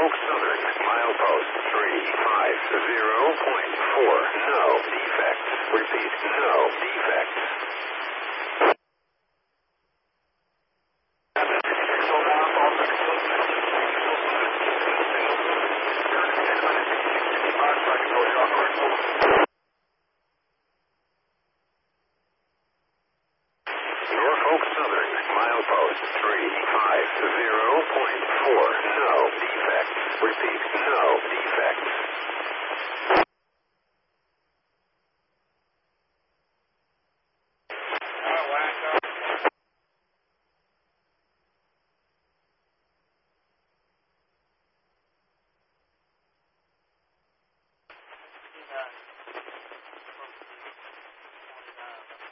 Norfolk Southern, milepost 350.4. No defects. Repeat, no defects. Norfolk Southern, milepost 350.4. No defects. Repeat, no defects.